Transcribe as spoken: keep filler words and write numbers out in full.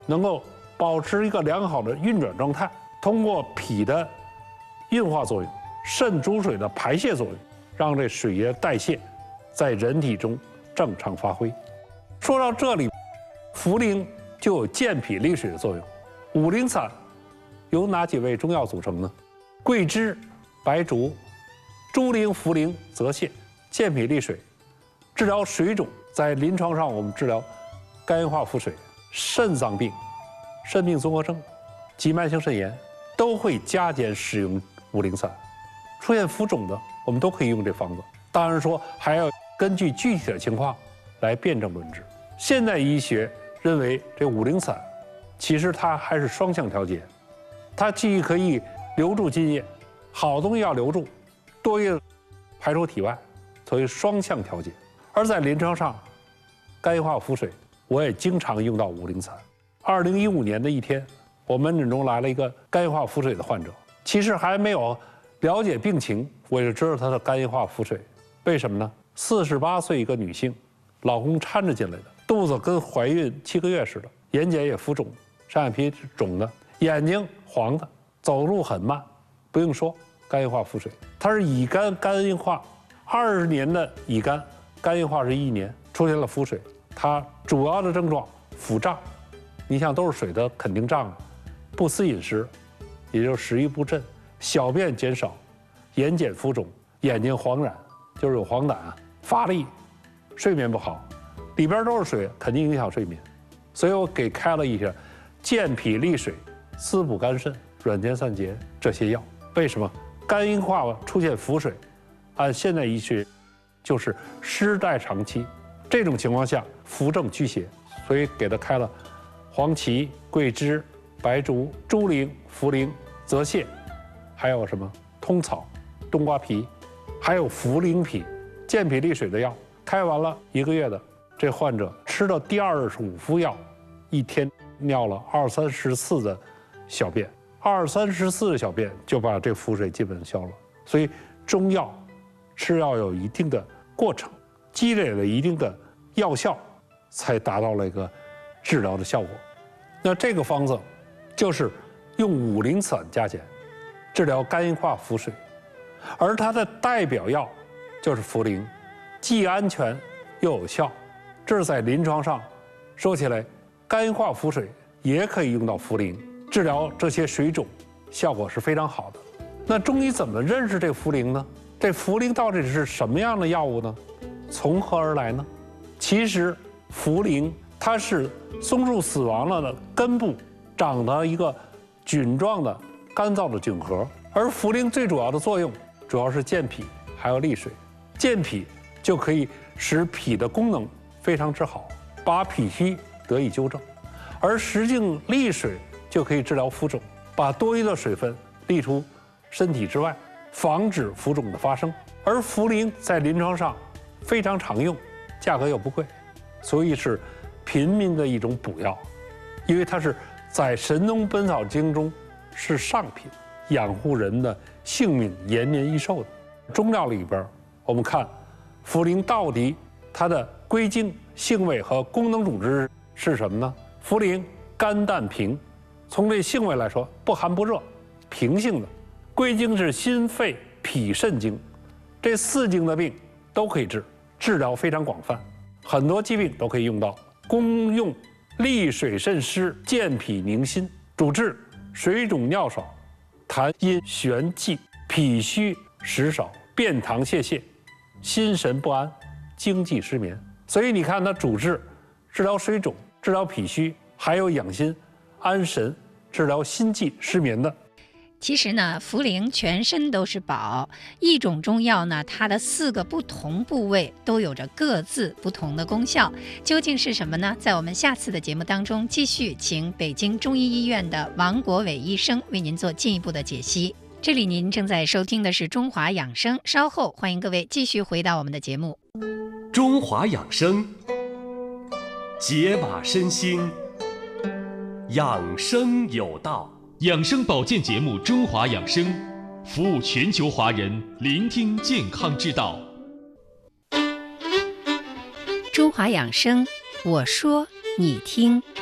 能够保持一个良好的运转状态，通过脾的运化作用、肾主水的排泄作用，让这水液代谢在人体中正常发挥。说到这里，茯苓就有健脾利水的作用。五苓散由哪几味中药组成呢？桂枝、白术、猪苓、茯苓、泽泻，健脾利水，治疗水肿。在临床上，我们治疗肝硬化腹水、肾脏病、肾病综合征、急慢性肾炎，都会加减使用五苓散。出现浮肿的，我们都可以用这方子。当然说，还要根据具体的情况来辨证论治。现代医学认为，这五苓散其实它还是双向调节，它既可以留住津液，好东西要留住，多余的排出体外，所以双向调节。而在临床上，肝硬化腹水，我也经常用到五苓散。二零一五年的一天，我门诊中来了一个肝硬化腹水的患者，其实还没有了解病情，我就知道他的肝硬化腹水。为什么呢？四十八岁一个女性，老公搀着进来的，肚子跟怀孕七个月似的，眼睑也浮肿，上眼皮肿的，眼睛黄的，走路很慢，不用说，肝硬化腹水。她是乙肝肝硬化，二十年的乙肝。肝硬化是一年，出现了腹水，它主要的症状腹胀，你想都是水的肯定胀，不思饮食，也就是食欲不振，小便减少，眼睑浮肿，眼睛黄染，就是有黄疸啊，乏力，睡眠不好，里边都是水，肯定影响睡眠，所以我给开了一些健脾利水、滋补肝肾、软坚散结这些药。为什么肝硬化出现腹水？按现代医学，就是湿带长期，这种情况下扶正祛邪，所以给他开了黄芪、桂枝、白术、猪苓、茯苓、泽泻，还有什么通草、冬瓜皮，还有茯苓皮，健脾利水的药。开完了一个月的，这患者吃了第二十五副药，一天尿了二三十次的小便，二三十次的小便就把这腹水基本消了。所以中药吃药有一定的过程，积累了一定的药效，才达到了一个治疗的效果。那这个方子就是用五苓散加减治疗肝硬化腹水，而它的代表药就是茯苓，既安全又有效。这是在临床上说起来，肝硬化腹水也可以用到茯苓治疗这些水肿，效果是非常好的。那中医怎么认识这茯苓呢？这茯苓到底是什么样的药物呢？从何而来呢？其实茯苓它是松树死亡了的根部长的一个菌状的干燥的菌核，而茯苓最主要的作用主要是健脾，还有利水。健脾就可以使脾的功能非常之好，把脾虚得以纠正；而实境利水就可以治疗浮肿，把多余的水分利出身体之外，防止浮肿的发生。而茯苓在临床上非常常用，价格又不贵，所以是平民的一种补药，因为它是在《神农本草经》中是上品，养护人的性命延年益寿的。中药里边，我们看茯苓到底它的归经、性味和功能主治是什么呢？茯苓甘淡平，从这性味来说，不寒不热，平性的。归经是心肺脾肾经，这四经的病都可以治，治疗非常广泛，很多疾病都可以用到。功用利水渗湿、健脾宁心，主治水肿尿少、痰阴眩悸、脾虚食少、便溏泄泻、心神不安、经悸失眠。所以你看，它主治治疗水肿、治疗脾虚，还有养心安神、治疗心悸失眠的。 其实呢，茯苓全身都是宝，一种中药呢，它的四个不同部位都有着各自不同的功效，究竟是什么呢？在我们下次的节目当中，继续请北京中医医院的王国伟医生为您做进一步的解析。这里您正在收听的是中华养生，稍后欢迎各位继续回到我们的节目。 中华养生，解码身心，养生有道。 养生保健节目《中华养生》，服务全球华人，聆听健康之道。 中华养生，我说你听。